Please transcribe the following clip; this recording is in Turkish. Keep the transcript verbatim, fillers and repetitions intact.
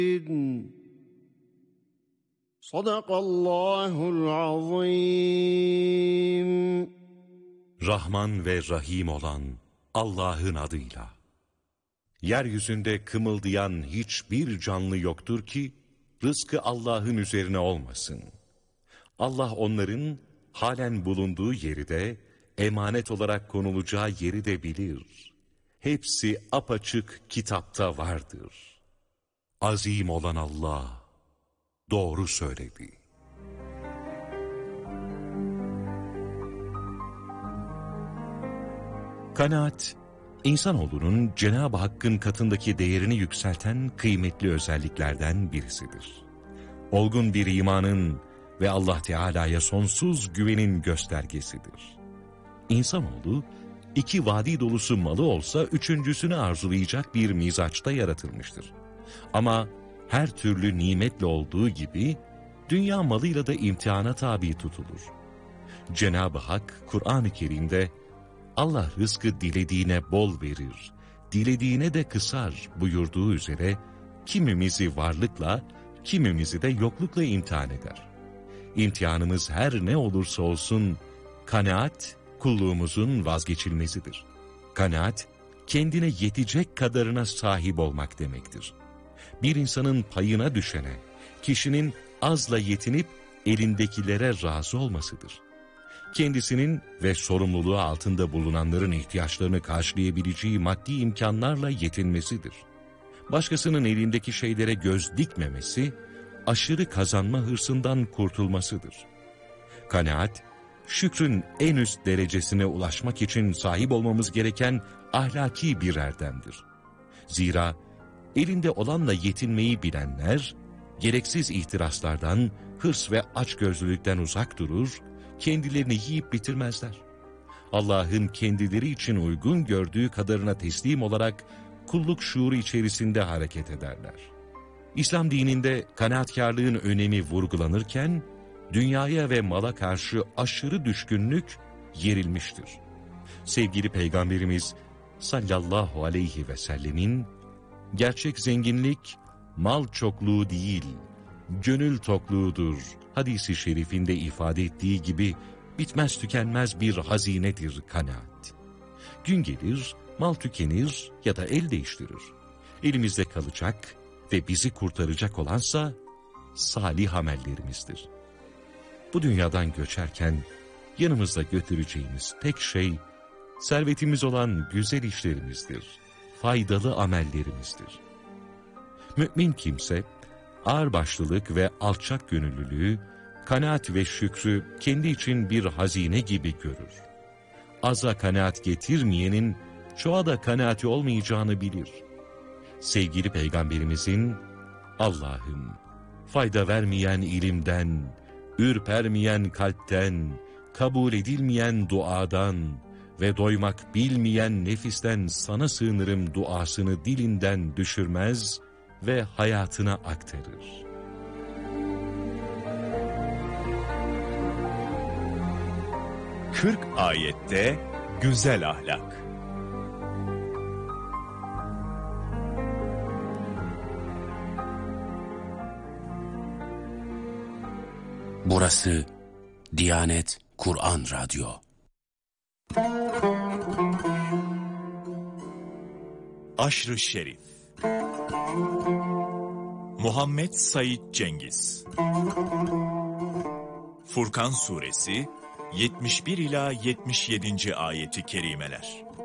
Sadakallahul azim. Rahman ve Rahim olan Allah'ın adıyla. Yeryüzünde kımıldayan hiçbir canlı yoktur ki, rızkı Allah'ın üzerine olmasın. Allah onların halen bulunduğu yeri de, emanet olarak konulacağı yeri de bilir. Hepsi apaçık kitapta vardır. Azim olan Allah doğru söyledi. Kanaat, insanoğlunun Cenab-ı Hakk'ın katındaki değerini yükselten kıymetli özelliklerden birisidir. Olgun bir imanın ve Allah Teala'ya sonsuz güvenin göstergesidir. İnsanoğlu, iki vadi dolusu malı olsa üçüncüsünü arzulayacak bir mizaçta yaratılmıştır. Ama her türlü nimetle olduğu gibi, dünya malıyla da imtihana tabi tutulur. Cenab-ı Hak, Kur'an-ı Kerim'de, Allah rızkı dilediğine bol verir, dilediğine de kısar buyurduğu üzere, kimimizi varlıkla, kimimizi de yoklukla imtihan eder. İmtihanımız her ne olursa olsun, kanaat, kulluğumuzun vazgeçilmezidir. Kanaat, kendine yetecek kadarına sahip olmak demektir. Bir insanın payına düşene, kişinin azla yetinip elindekilere razı olmasıdır. Kendisinin ve sorumluluğu altında bulunanların ihtiyaçlarını karşılayabileceği maddi imkanlarla yetinmesidir. Başkasının elindeki şeylere göz dikmemesi, aşırı kazanma hırsından kurtulmasıdır. Kanaat, şükrün en üst derecesine ulaşmak için sahip olmamız gereken ahlaki bir erdemdir. Zira elinde olanla yetinmeyi bilenler, gereksiz ihtiraslardan, hırs ve açgözlülükten uzak durur, kendilerini yiyip bitirmezler. Allah'ın kendileri için uygun gördüğü kadarına teslim olarak kulluk şuuru içerisinde hareket ederler. İslam dininde kanaatkarlığın önemi vurgulanırken, dünyaya ve mala karşı aşırı düşkünlük yerilmiştir. Sevgili Peygamberimiz sallallahu aleyhi ve sellemin, gerçek zenginlik mal çokluğu değil, gönül tokluğudur hadisi şerifinde ifade ettiği gibi bitmez tükenmez bir hazinedir kanaat. Gün gelir, mal tükenir ya da el değiştirir. Elimizde kalacak ve bizi kurtaracak olansa salih amellerimizdir. Bu dünyadan göçerken yanımızda götüreceğimiz tek şey servetimiz olan güzel işlerimizdir, faydalı amellerimizdir. Mümin kimse ağırbaşlılık ve alçak gönüllülüğü, kanaat ve şükrü kendi için bir hazine gibi görür. Aza kanaat getirmeyenin çoğa da kanaati olmayacağını bilir. Sevgili Peygamberimizin, Allah'ım fayda vermeyen ilimden, ürpermeyen kalpten, kabul edilmeyen duadan ve doymak bilmeyen nefisten sana sığınırım duasını dilinden düşürmez ve hayatına aktarır. kırk ayette güzel ahlak. Burası Diyanet Kur'an Radyo. Aşr-ı Şerif. Muhammed Said Cengiz. Furkan Suresi yetmiş bir ila yetmiş yedinci ayeti kerimeler.